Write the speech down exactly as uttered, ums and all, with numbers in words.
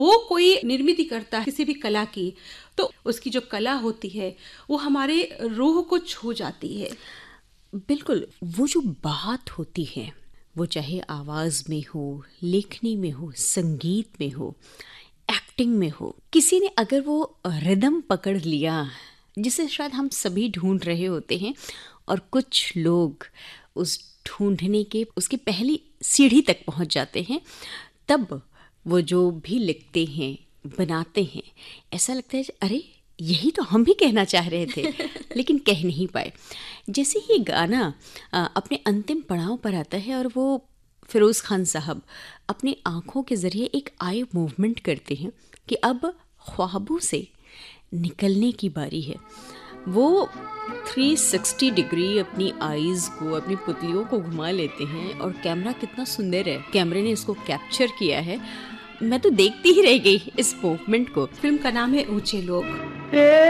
वो कोई निर्मित करता है किसी भी कला की, तो उसकी जो कला होती है वो हमारे रूह को छू जाती है। बिल्कुल, वो जो बात होती है, वो चाहे आवाज़ में हो, लेखनी में हो, संगीत में हो, एक्टिंग में हो, किसी ने अगर वो रिदम पकड़ लिया जिसे शायद हम सभी ढूंढ रहे होते हैं, और कुछ लोग उस ढूंढने के उसकी पहली सीढ़ी तक पहुंच जाते हैं, तब वो जो भी लिखते हैं, बनाते हैं, ऐसा लगता है अरे यही तो हम भी कहना चाह रहे थे लेकिन कह नहीं पाए। जैसे ये गाना आ, अपने अंतिम पड़ाव पर आता है और वो फिरोज़ खान साहब अपनी आँखों के ज़रिए एक आई मूवमेंट करते हैं कि अब ख्वाबों से निकलने की बारी है। वो तीन सौ साठ डिग्री अपनी आईज़ को, अपनी पुतलियों को घुमा लेते हैं और कैमरा कितना सुंदर है, कैमरे ने इसको कैप्चर किया है। मैं तो देखती ही रह गई इस मूवमेंट को। फिल्म का नाम है ऊंचे लोग।